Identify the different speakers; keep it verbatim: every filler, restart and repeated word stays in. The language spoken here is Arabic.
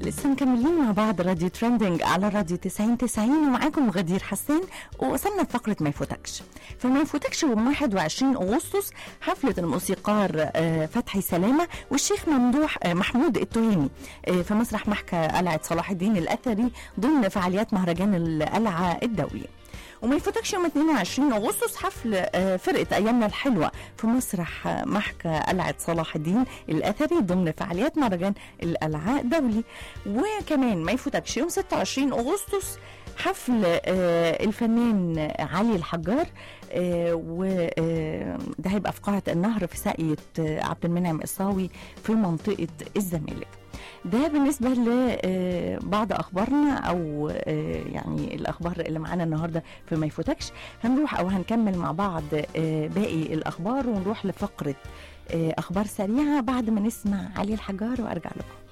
Speaker 1: لسه مكملين مع بعض راديو ترندنج على راديو تسعين تسعين، ومعاكم غدير حسان. ووصلنا لفقرة ما يفوتكش. فما يفوتكش يوم واحد وعشرين أغسطس حفلة الموسيقار فتحي سلامة والشيخ ممدوح محمود التهامي في مسرح محكى قلعة صلاح الدين الأثري ضمن فعاليات مهرجان القلعة الدولي. وما يفوتكش يوم اثنين وعشرين أغسطس حفل فرقة أيامنا الحلوة في مسرح محكى قلعة صلاح الدين الأثري ضمن فعاليات مهرجان القلعة الدولي. وكمان ما يفوتكش يوم ستة وعشرين أغسطس حفل الفنان علي الحجار، وده هيبقى في قاعة النهر في ساقية عبد المنعم الصاوي في منطقة الزمالك. ده بالنسبة لبعض أخبارنا أو يعني الأخبار اللي معانا النهاردة في ما يفوتكش. هنروح أو هنكمل مع بعض باقي الأخبار ونروح لفقرة أخبار سريعة بعد ما نسمع علي الحجار وأرجع لكم.